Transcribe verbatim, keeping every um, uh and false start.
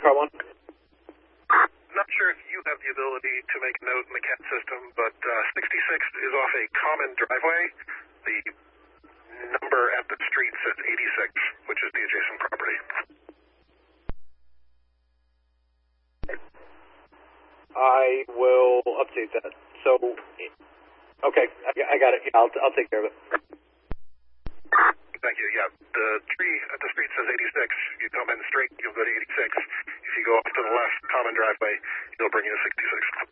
car one? Not sure if you have the ability to make a note in the C A T system, but uh, sixty-six is off a common driveway. The number at the street says eighty-six, which is the adjacent property. I will update that. So, okay, I, I got it. Yeah, I'll, I'll take care of it. Thank you. Yeah, the tree at the street says eighty-six. You come in straight, you'll go to eighty-six. If you go off to the left, common driveway, it'll bring you to sixty-six.